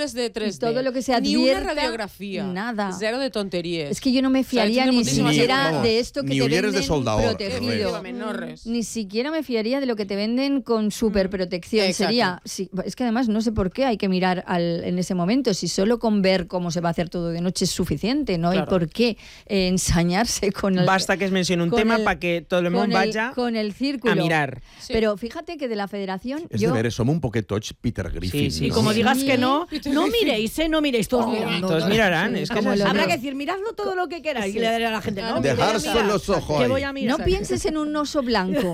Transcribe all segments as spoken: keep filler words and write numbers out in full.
fotos de tres D. Todo lo que se ni advierta, una radiografía. Nada. Cero de tonterías. Es que yo no me fiaría ni siquiera vamos, de esto que ni te ulleres venden de soldador, protegido. res. No, res. Ni siquiera me fiaría de lo que te venden con superprotección. Exacto. Sería, sí, es que además no sé por qué hay que mirar al, en ese momento, si solo con ver cómo se va a hacer todo de noche es suficiente, no hay Claro. por qué eh, ensañarse con el... Basta que es mencione un con tema el- para que todo el con mundo el- vaya con el círculo. a mirar. Sí. Pero fíjate que de la federación Es yo... de veres, som un poquet tots Peter Griffin. Sí, sí. Y ¿no? como Sí. digas que no, no miréis, ¿eh? No miréis, todos mirando. Todos mirarán, es que Como es lo- así. Habrá que decir, miradlo todo lo que queráis. Y le daré a la gente, no, Dejar mira, solo los ojos que ahí. voy a mirar. No pienses en un oso blanco.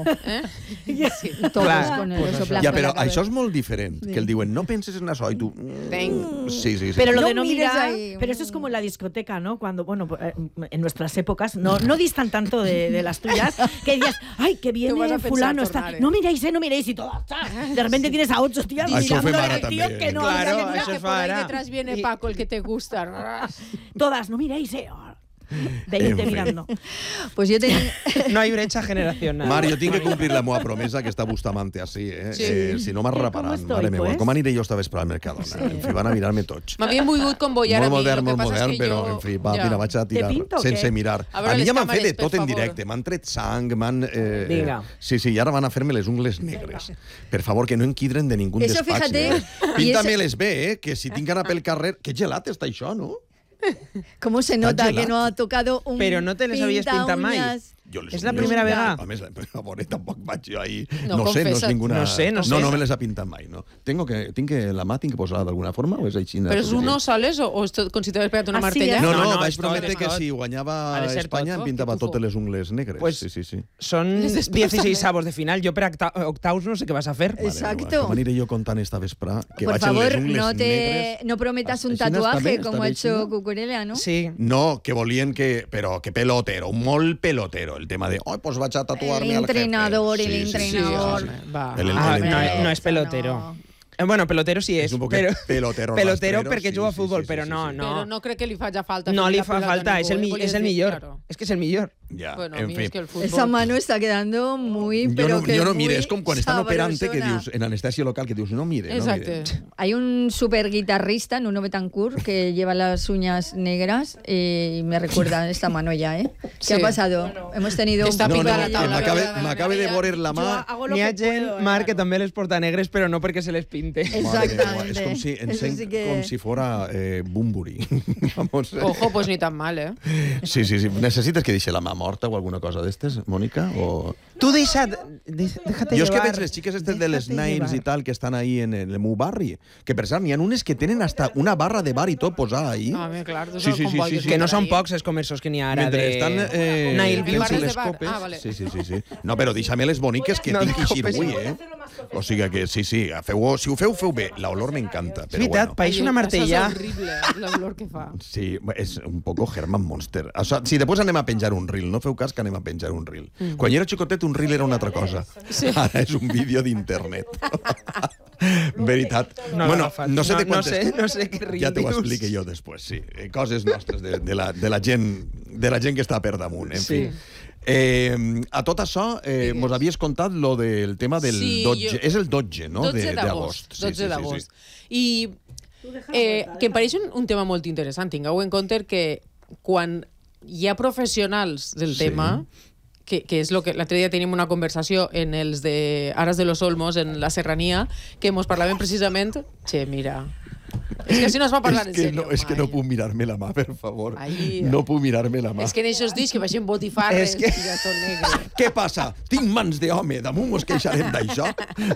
Sí. Todos Clar, con el pues oso això. blanco. Ja, en però la cabeza. això és molt diferent, que el diuen, no penses en això, i tu... Tenc. Sí, sí, sí. Pero lo No de no mires mirar, ahí. pero eso es como en la discoteca, ¿no? Cuando, bueno, pues, eh, en nuestras épocas, no, no distan tanto de, de las tuyas, que decías, ay, que Tú vas viene a pensar fulano, tornar, está, eh. no miréis, eh, no miréis, y todo, ¡ah! De repente tienes a ocho tías Això ho fem mirando ara al tío també. que no Claro, había que mirar. això Que es por ahí farà. detrás viene I- Paco, el que te gusta. Todas, no miréis, eh. En veinte fin. mirando. Pues yo tenía... No hay brecha generacional. Mar, jo tinc que complir la meva promesa que està Bustamante així, eh? Sí. eh si no m'arraparan, Com estoy, mare meva. pues? Com aniré jo esta vespre al Mercadona? Sí. En fi, van a mirar-me tots. M'havien volgut convoyar Molt a mi. modern, lo que molt passa modern, és que però, jo... en fi, va, Ja. mira, vaig a tirar pinto o sense què? mirar. A A, veure mi les ja m'han fet de càmeres, per tot en favor. directe. M'han tret sang, m'han... Eh, Vinga. eh, sí, sí, i ara van a fer-me les ungles negres. Per favor, que no enquidren de ningú Eso, despatx. fíjate, Eh? y Píntameles bé, eh? Que si tinc que anar pel carrer... Que gelat està això, no? ¿Cómo se Está nota que gelado. no ha tocado un Pero no te les habías pintado mai. uñas? Jo les És la ungles- primera vegada. A més, a veure, tampoc vaig jo ahí... No, No, sé, no és confessa't. ninguna... No sé, no sé. No, no me les ha pintat mai, no. Tengo que, tinc que, la mà tinc que posar d'alguna forma o és així? Però és uno soles o, o és tot, com si t'hagués pegat una Ah, sí, martella? eh? No, no, No, no no, vaig és tot, prometre és que tot. si guanyava Ha de ser Espanya tot, em no? pintava Que bufo. totes les ungles negres. Pues- sí, sí, sí. Son Les desplazan, dieciséis eh. avos de final. Yo para octa- octavos no sé qué vas a hacer. Mare Exacto. meva, com aniré jo contant esta vespre que Por vaig amb les favor, ungles no, te, negres? no prometas un Així no està tatuaje bé? Està como bé ha així, hecho no? Cucurella, ¿no? Sí. No, que volien que... Però que pelotero, molt pelotero. El tema de, oh, pues vaig a tatuar-me El al jefe. entrenador, el Sí, sí, sí, entrenador. sí, sí. home, va. El- el- Ah, el no, entrenador. no es pelotero. No. Eh, Bueno, pelotero sí es. És un poquet pero, pelotero pelotero rastrero, perquè sí, juga a sí, futbol, sí, però sí, no, sí. no. Però no crec que li faci falta. No fer li la fa pilota falta, a es el, ningú, mi- eh? es el Volia dir, millor. claro. Es que es el millor. Ja, Bueno, a en mi fi. és que el futbol... Esa mano está quedando muy, Jo pero no, que jo no muy mire, és com quan estan operant que sabrosona. dius, en anestèsia local, que dius, no mire, no Exacte. mire. Hay un super guitarrista, Nuno Betancourt, que lleva las uñas negras eh, y me recuerda a esta mano ya, ¿eh? ¿Qué Sí. ha pasado? Hemos tenido Está un No, no, pintada poquito la de- taula. m'acabe m'acabe de veure la Yo mà... hago lo N'hi ha que gent, puedo, Marc, que eh. també les porta negres, però no perquè se les pinte. Exactamente. Mare meva, és com si, Eso encenc sí que- com si fora eh, Bumburi. Vamos. Ojo, pues ni tan mal, eh? Sí, sí, sí. Necessites que deixi la mà morta o alguna cosa d'estes, Mònica? O... Tú deixa't, de- déjate Jo és que llevar. veig les xiques estes de les Déjate Nines llevar. i tal que estan ahí en el meu barri, que per cert, n'hi ha unes que tenen hasta una barra de bar i tot posada ahí. A mi, clar, tu Sí, saps sí, com sí, vulguis sí, sí. Que no són ahí. pocs els comerços que n'hi ha ara. Mentre de... estan eh, Nail fent-se barres de les bar. copes. Ah, vale. Sí, sí, sí, sí. No, però deixa-me les boniques que No, tinc de així copes. avui, eh? O sigui que sí, sí, feu, si ho feu, feu bé. L'olor m'encanta, És però veritat, bueno. pareix una Això martella. és horrible, l'olor que fa. Sí, és un poco Herman Monster. O sea, si després anem a penjar un reel, no feu cas que anem a penjar un reel. Mm. Quan jo era xicotet, un reel era una altra cosa. Sí. Ara és un vídeo d'internet. Veritat. No, bueno, no, no sé de no, no quantes... sé, no sé què reel Ja t'ho dius. explique jo després, sí. Eh, Coses nostres de, de, la, de, la gent, de la gent que està per damunt, en Sí. fi. Eh, a tot això, eh, mos havies contat lo del tema del Sí, dotze. jo- És el dotze, no? dotze De- d'agost. Sí, dotze sí, sí, d'agost. sí. I eh, que em pareix un, un tema molt interessant. Tingueu en compte que quan hi ha professionals del Sí. tema, que, que és lo que l'altre dia tenim una conversació en els de Aras de los Olmos, en la Serrania, que mos parlaven precisament... Che, mira... És que si no es va parlar és en que sèrio. no, és que no mai. puc mirar-me la mà, per favor. Ai. No puc mirar-me la mà. És que en aquests dies que baixen botifarres És que- i de tot negre. Què passa? Tinc mans d'home, damunt mos queixarem d'això?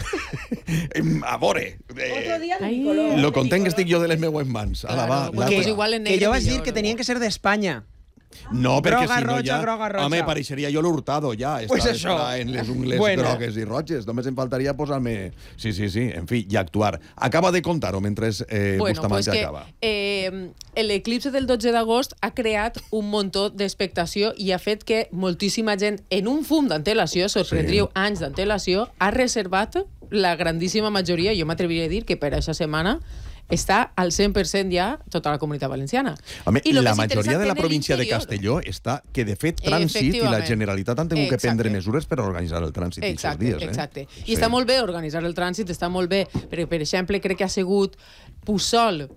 Em, a veure, Otro eh, día de Ai. mi color. lo content que estic jo de les meues mans. Ala, Claro, va, pues la, Que, Pues igual en que negre jo vaig dir millor. que tenien que ser d'Espanya. No, perquè Groga, si no roja, ja... groga, roja. Home, pareixeria jo l'Hurtado ja. Pues estar això. estar en les ungles Bueno. grogues i roges. Només em faltaria posar-me... Sí, sí, sí, en fi, i actuar. Acaba de contar-ho mentre eh, Bueno, Bustamante pues que acaba. eh, l'eclipse del dotze d'agost ha creat un muntó d'expectació i ha fet que moltíssima gent, en un fum d'antelació, sorprendríeu Sí. anys d'antelació, ha reservat la grandíssima majoria, jo m'atreviria a dir que per aquesta setmana està al cent per cent ja tota la comunitat valenciana. Home, I lo la més majoria interessant de la en província de l'interior- Castelló està que, de fet, trànsit i la Efectivament. Generalitat han tingut que Exacte. prendre mesures per organitzar el trànsit aquests Exacte, dies. Eh? exacte. I està molt bé organitzar el trànsit, està molt bé, perquè, per exemple, crec que ha sigut Puçol